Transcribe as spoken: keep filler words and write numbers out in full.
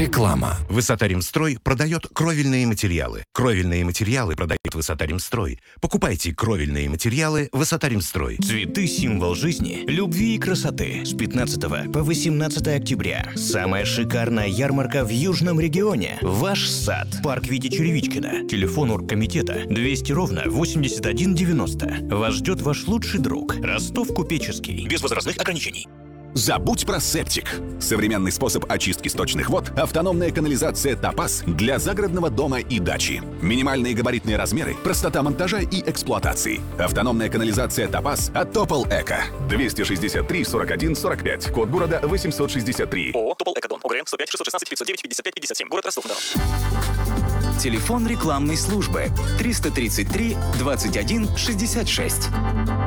Реклама. Высота-Ремстрой продает кровельные материалы. Кровельные материалы продает Высота-Ремстрой. Покупайте кровельные материалы Высота-Ремстрой. Цветы – символ жизни, любви и красоты. С пятнадцатого по восемнадцатое октября. Самая шикарная ярмарка в Южном регионе. Ваш сад. Парк Вити Черевичкина. Телефон оргкомитета двести ровно восемьдесят один девяносто. Вас ждет ваш лучший друг. Ростов Купеческий. Без возрастных ограничений. Забудь про септик. Современный способ очистки сточных вод – автономная канализация «Топаз» для загородного дома и дачи. Минимальные габаритные размеры, простота монтажа и эксплуатации. Автономная канализация «Топаз» от Топол Эко. двести шестьдесят три сорок один сорок пять. Код города восемьсот шестьдесят три. ООО «Топол Экодом». ОГРН сто пять шестьсот шестнадцать пятьсот девять пятьдесят пять пятьдесят семь. Город Ростов-на-Дону. Телефон рекламной службы триста тридцать три двадцать один шестьдесят шесть.